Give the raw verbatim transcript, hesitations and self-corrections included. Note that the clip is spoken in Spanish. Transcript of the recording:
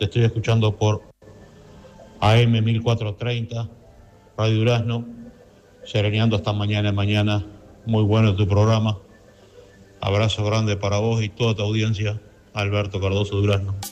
te estoy escuchando por A M mil cuatrocientos treinta, Radio Durazno, sereneando hasta mañana mañana. Muy bueno tu programa. Abrazo grande para vos y toda tu audiencia. Alberto Cardoso, Durazno.